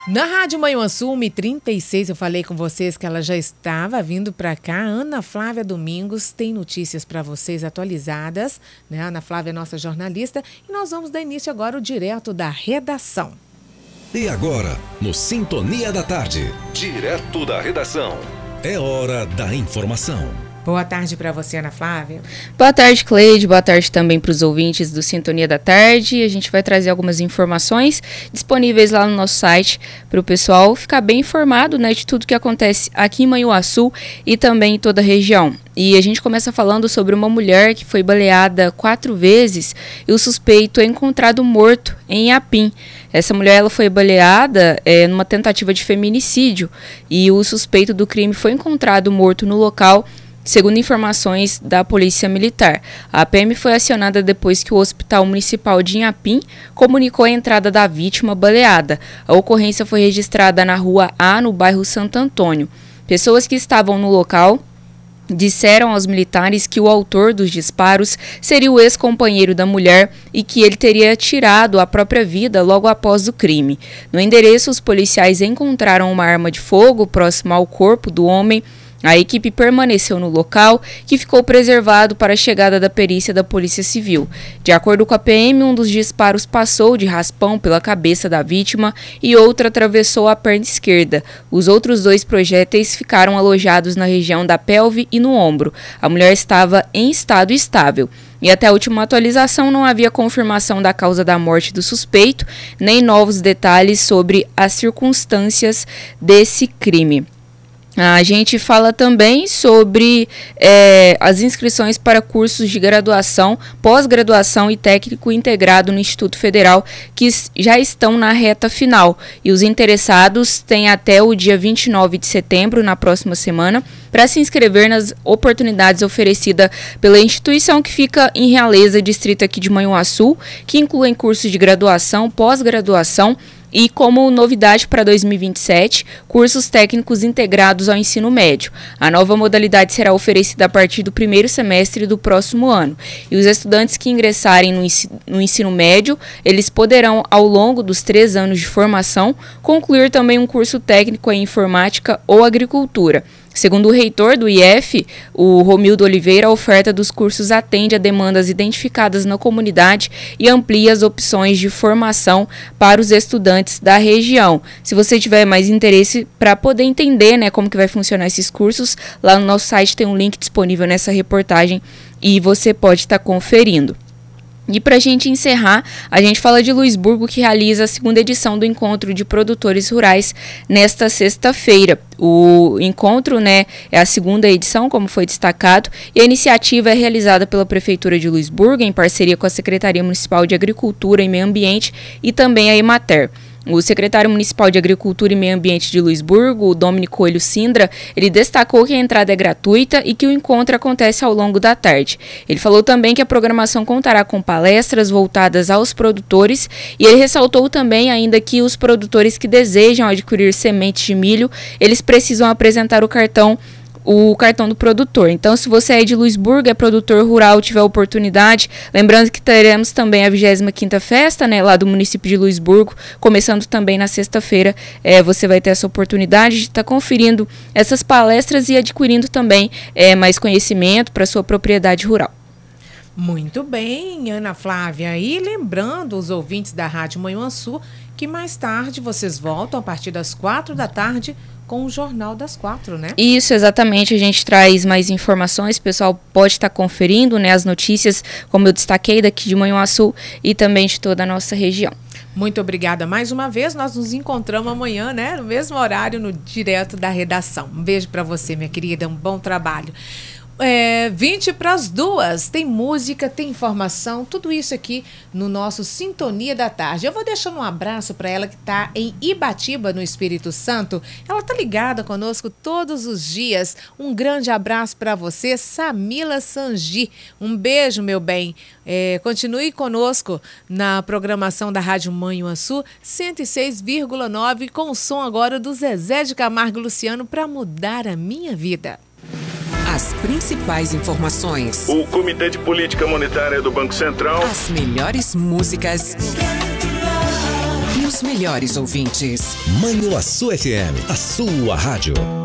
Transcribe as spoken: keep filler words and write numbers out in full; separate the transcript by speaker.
Speaker 1: Na Rádio Manhuaçu, uma e trinta e seis, eu falei com vocês que ela já estava vindo para cá. Ana Flávia Domingos tem notícias para vocês atualizadas, né? Ana Flávia é nossa jornalista e nós vamos dar início agora ao direto da redação.
Speaker 2: E agora, no Sintonia da Tarde, direto da redação, é hora da informação.
Speaker 1: Boa tarde para você, Ana Flávia.
Speaker 3: Boa tarde, Cleide. Boa tarde também para os ouvintes do Sintonia da Tarde. A gente vai trazer algumas informações disponíveis lá no nosso site para o pessoal ficar bem informado, né, de tudo que acontece aqui em Manhuaçu e também em toda a região. E a gente começa falando sobre uma mulher que foi baleada quatro vezes e o suspeito é encontrado morto em Inhapim. Essa mulher ela foi baleada é, numa tentativa de feminicídio e o suspeito do crime foi encontrado morto no local, segundo informações da Polícia Militar. A P M foi acionada depois que o Hospital Municipal de Inhapim comunicou a entrada da vítima baleada. A ocorrência foi registrada na Rua A, no bairro Santo Antônio. Pessoas que estavam no local disseram aos militares que o autor dos disparos seria o ex-companheiro da mulher e que ele teria tirado a própria vida logo após o crime. No endereço, os policiais encontraram uma arma de fogo próxima ao corpo do homem. A equipe permaneceu no local, que ficou preservado para a chegada da perícia da Polícia Civil. De acordo com a P M, um dos disparos passou de raspão pela cabeça da vítima e outro atravessou a perna esquerda. Os outros dois projéteis ficaram alojados na região da pelve e no ombro. A mulher estava em estado estável. E até a última atualização não havia confirmação da causa da morte do suspeito, nem novos detalhes sobre as circunstâncias desse crime. A gente fala também sobre é, as inscrições para cursos de graduação, pós-graduação e técnico integrado no Instituto Federal, que já estão na reta final. E os interessados têm até o dia vinte e nove de setembro, na próxima semana, para se inscrever nas oportunidades oferecidas pela instituição que fica em Realeza, distrito aqui de Manhuaçu, que incluem cursos de graduação, pós-graduação, e como novidade para dois mil e vinte e sete, cursos técnicos integrados ao ensino médio. A nova modalidade será oferecida a partir do primeiro semestre do próximo ano. E os estudantes que ingressarem no ensino, no ensino médio, eles poderão, ao longo dos três anos de formação, concluir também um curso técnico em informática ou agricultura. Segundo o reitor do I F, o Romildo Oliveira, a oferta dos cursos atende a demandas identificadas na comunidade e amplia as opções de formação para os estudantes da região. Se você tiver mais interesse para poder entender, né, como que vai funcionar esses cursos, lá no nosso site tem um link disponível nessa reportagem e você pode estar conferindo. E para a gente encerrar, a gente fala de Luisburgo, que realiza a segunda edição do Encontro de Produtores Rurais nesta sexta-feira. O encontro, né, é a segunda edição, como foi destacado, e a iniciativa é realizada pela Prefeitura de Luisburgo, em parceria com a Secretaria Municipal de Agricultura e Meio Ambiente e também a Emater. O secretário municipal de Agricultura e Meio Ambiente de Luisburgo, o Dominico Coelho Sindra, ele destacou que a entrada é gratuita e que o encontro acontece ao longo da tarde. Ele falou também que a programação contará com palestras voltadas aos produtores e ele ressaltou também ainda que os produtores que desejam adquirir sementes de milho, eles precisam apresentar o cartão o cartão do produtor. Então, se você é de Luisburgo, é produtor rural, tiver oportunidade, lembrando que teremos também a vigésima quinta festa, né, lá do município de Luisburgo, começando também na sexta-feira, é, você vai ter essa oportunidade de estar tá conferindo essas palestras e adquirindo também é, mais conhecimento para sua propriedade rural.
Speaker 1: Muito bem, Ana Flávia. E lembrando os ouvintes da Rádio Manhuaçu que mais tarde vocês voltam a partir das quatro da tarde com o Jornal das Quatro, né?
Speaker 3: Isso, exatamente. A gente traz mais informações, o pessoal pode estar conferindo, né, as notícias, como eu destaquei, daqui de Manhuaçu e também de toda a nossa região.
Speaker 1: Muito obrigada mais uma vez. Nós nos encontramos amanhã, né, no mesmo horário, no Direto da Redação. Um beijo para você, minha querida. Um bom trabalho. É, vinte para as duas, tem música, tem informação, tudo isso aqui no nosso Sintonia da Tarde. Eu vou deixando um abraço para ela que está em Ibatiba, no Espírito Santo. Ela está ligada conosco todos os dias. Um grande abraço para você, Samila Sangi. Um beijo, meu bem. É, continue conosco na programação da Rádio Manhuaçu cento e seis vírgula nove, com o som agora do Zezé de Camargo e Luciano, para mudar a minha vida.
Speaker 4: As principais informações.
Speaker 5: O Comitê de Política Monetária do Banco Central.
Speaker 4: As melhores músicas. E os os melhores ouvintes.
Speaker 2: Manhuaçu F M, a sua rádio.